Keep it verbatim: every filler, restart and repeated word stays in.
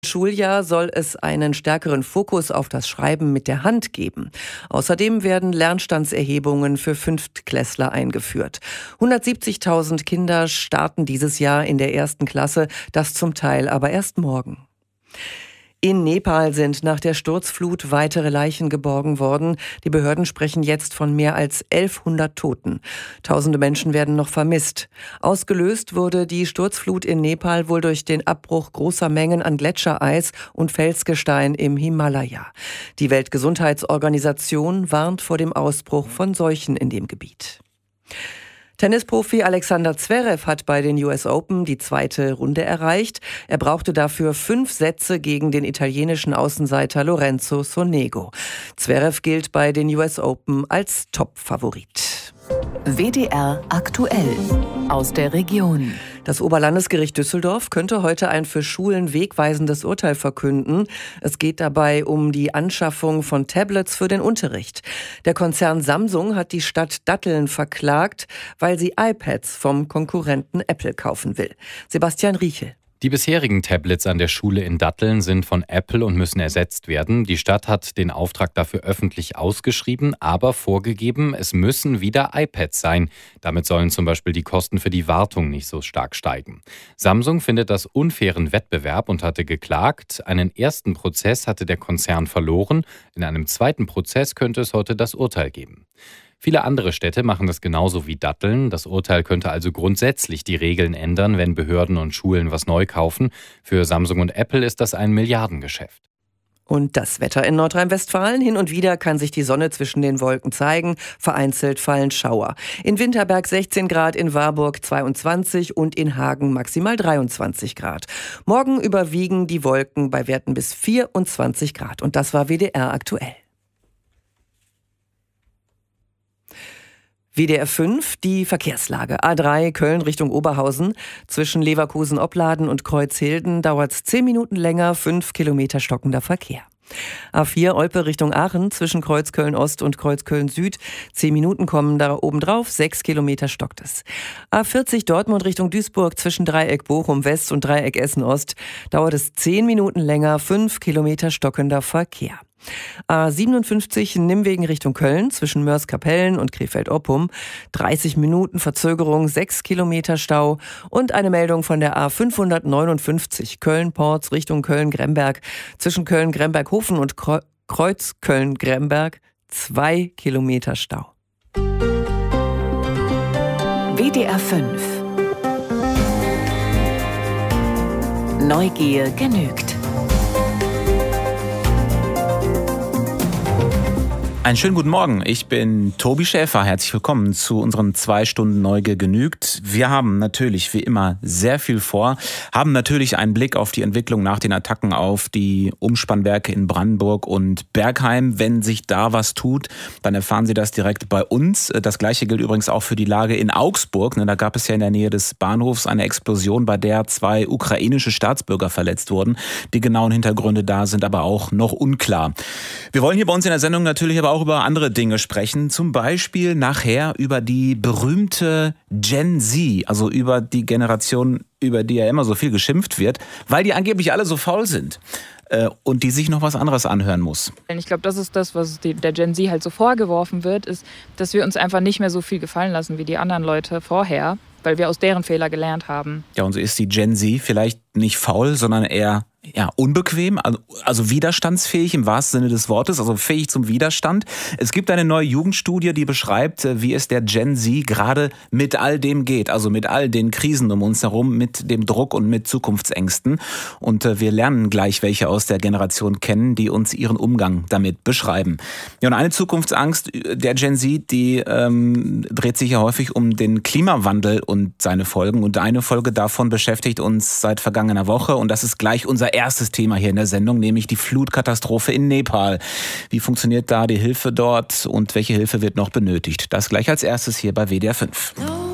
Schuljahr soll es einen stärkeren Fokus auf das Schreiben mit der Hand geben. Außerdem werden Lernstandserhebungen für Fünftklässler eingeführt. hundertsiebzigtausend Kinder starten dieses Jahr in der ersten Klasse, das zum Teil aber erst morgen. In Nepal sind nach der Sturzflut weitere Leichen geborgen worden. Die Behörden sprechen jetzt von mehr als elfhundert Toten. Tausende Menschen werden noch vermisst. Ausgelöst wurde die Sturzflut in Nepal wohl durch den Abbruch großer Mengen an Gletschereis und Felsgestein im Himalaya. Die Weltgesundheitsorganisation warnt vor dem Ausbruch von Seuchen in dem Gebiet. Tennisprofi Alexander Zverev hat bei den U S Open die zweite Runde erreicht. Er brauchte dafür fünf Sätze gegen den italienischen Außenseiter Lorenzo Sonego. Zverev gilt bei den U S Open als Top-Favorit. W D R aktuell aus der Region. Das Oberlandesgericht Düsseldorf könnte heute ein für Schulen wegweisendes Urteil verkünden. Es geht dabei um die Anschaffung von Tablets für den Unterricht. Der Konzern Samsung hat die Stadt Datteln verklagt, weil sie iPads vom Konkurrenten Apple kaufen will. Sebastian Riechel. Die bisherigen Tablets an der Schule in Datteln sind von Apple und müssen ersetzt werden. Die Stadt hat den Auftrag dafür öffentlich ausgeschrieben, aber vorgegeben, es müssen wieder iPads sein. Damit sollen zum Beispiel die Kosten für die Wartung nicht so stark steigen. Samsung findet das unfairen Wettbewerb und hatte geklagt. Einen ersten Prozess hatte der Konzern verloren. In einem zweiten Prozess könnte es heute das Urteil geben. Viele andere Städte machen das genauso wie Datteln. Das Urteil könnte also grundsätzlich die Regeln ändern, wenn Behörden und Schulen was neu kaufen. Für Samsung und Apple ist das ein Milliardengeschäft. Und das Wetter in Nordrhein-Westfalen. Hin und wieder kann sich die Sonne zwischen den Wolken zeigen. Vereinzelt fallen Schauer. In Winterberg sechzehn Grad, in Warburg zweiundzwanzig und in Hagen maximal dreiundzwanzig Grad. Morgen überwiegen die Wolken bei Werten bis vierundzwanzig Grad. Und das war W D R aktuell. W D R fünf, die Verkehrslage. A drei Köln Richtung Oberhausen. Zwischen Leverkusen-Opladen und Kreuzhilden dauert es zehn Minuten länger, fünf Kilometer stockender Verkehr. A vier Olpe Richtung Aachen zwischen Kreuzköln-Ost und Kreuzköln-Süd. Zehn Minuten kommen da oben drauf, sechs Kilometer stockt es. A vierzig Dortmund Richtung Duisburg zwischen Dreieck Bochum-West und Dreieck Essen-Ost dauert es zehn Minuten länger, fünf Kilometer stockender Verkehr. A siebenundfünfzig Nimwegen Richtung Köln zwischen Mörs-Kapellen und Krefeld-Oppum. dreißig Minuten Verzögerung, sechs Kilometer Stau. Und eine Meldung von der A fünfhundertneunundfünfzig Köln-Porz Richtung Köln-Gremberg. Zwischen Köln-Gremberg-Hofen und Kreuz Köln-Gremberg zwei Kilometer Stau. W D R fünf. Neugier genügt. Einen schönen guten Morgen, ich bin Tobi Schäfer. Herzlich willkommen zu unseren zwei Stunden Neugier genügt. Wir haben natürlich wie immer sehr viel vor, haben natürlich einen Blick auf die Entwicklung nach den Attacken auf die Umspannwerke in Brandenburg und Bergheim. Wenn sich da was tut, dann erfahren Sie das direkt bei uns. Das Gleiche gilt übrigens auch für die Lage in Augsburg. Da gab es ja in der Nähe des Bahnhofs eine Explosion, bei der zwei ukrainische Staatsbürger verletzt wurden. Die genauen Hintergründe da sind aber auch noch unklar. Wir wollen hier bei uns in der Sendung natürlich aber auch über andere Dinge sprechen, zum Beispiel nachher über die berühmte Gen Z, also über die Generation, über die ja immer so viel geschimpft wird, weil die angeblich alle so faul sind äh, und die sich noch was anderes anhören muss. Ich glaube, das ist das, was der Gen Z halt so vorgeworfen wird, ist, dass wir uns einfach nicht mehr so viel gefallen lassen wie die anderen Leute vorher, weil wir aus deren Fehler gelernt haben. Ja, und so ist die Gen Z vielleicht nicht faul, sondern eher ja, unbequem, also, also widerstandsfähig im wahrsten Sinne des Wortes, also fähig zum Widerstand. Es gibt eine neue Jugendstudie, die beschreibt, wie es der Gen Z gerade mit all dem geht, also mit all den Krisen um uns herum, mit dem Druck und mit Zukunftsängsten. Und äh, wir lernen gleich welche aus der Generation kennen, die uns ihren Umgang damit beschreiben. Ja, und eine Zukunftsangst der Gen Z, die ähm, dreht sich ja häufig um den Klimawandel und seine Folgen. Und eine Folge davon beschäftigt uns seit vergangener Woche und das ist gleich unser erstes Thema hier in der Sendung, nämlich die Flutkatastrophe in Nepal. Wie funktioniert da die Hilfe dort und welche Hilfe wird noch benötigt? Das gleich als erstes hier bei W D R fünf.